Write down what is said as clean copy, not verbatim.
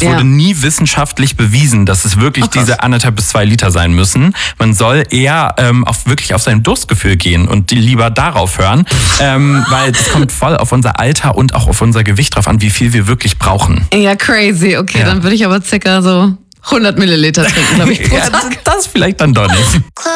wurde nie wissenschaftlich bewiesen, dass es wirklich diese 1,5 bis 2 Liter sein müssen. Man soll eher wirklich auf sein Durstgefühl gehen und lieber darauf hören, weil es kommt voll auf unser Alter und auch auf unser Gewicht drauf an, wie viel wir wirklich brauchen. Ja, crazy. Okay, dann würde ich aber circa so 100 Milliliter trinken, glaube ich, pro Tag. Das vielleicht dann doch nicht.